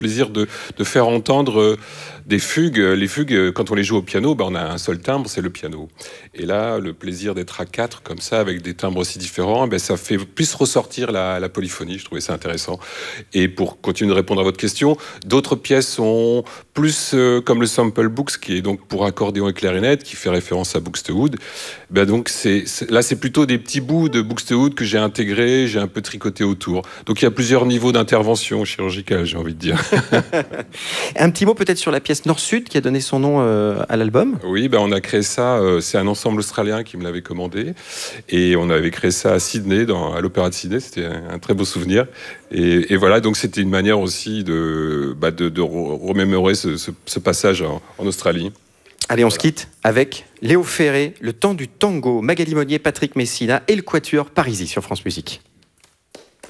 plaisir de faire entendre des fugues. Les fugues, quand on les joue au piano, on a un seul timbre, c'est le piano. Et là, le plaisir d'être à quatre, comme ça, avec des timbres aussi différents, ça fait plus ressortir la polyphonie. Je trouvais ça intéressant. Et pour continuer de répondre à votre question, d'autres pièces sont plus comme le Sample Books, qui est donc pour accordéon et clarinette, qui fait référence à Buxtehude. Donc là, c'est plutôt des petits bouts de Buxtehude que j'ai intégrés, j'ai un peu tricoté autour. Donc il y a plusieurs niveaux d'intervention chirurgicale, j'ai envie de dire. Un petit mot peut-être sur la pièce Nord-Sud qui a donné son nom à l'album. Oui, on a créé ça, c'est un ensemble australien qui me l'avait commandé, et on avait créé ça à Sydney, à l'Opéra de Sydney, c'était un très beau souvenir. Et voilà, donc c'était une manière aussi de remémorer ce passage en Australie. Allez, on se quitte avec Léo Ferré, Le temps du tango, Magali Monnier, Patrick Messina et le Quatuor Parisis sur France Musique.